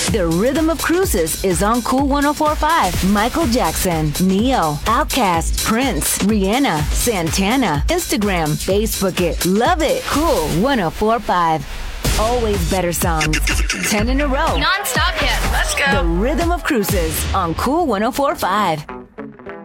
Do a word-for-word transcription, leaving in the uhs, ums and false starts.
The Rhythm of Cruises is on Cool ten forty-five. Michael Jackson, Neo, Outkast, Prince, Rihanna, Santana. Instagram, Facebook it. Love it. Cool ten forty-five. Always better songs. ten in a row. Non-stop hit. Let's go. The Rhythm of Cruises on Cool ten forty-five.